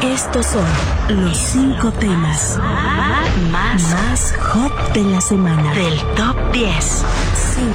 Estos son los 5 temas más hot de la semana. Del Top 10.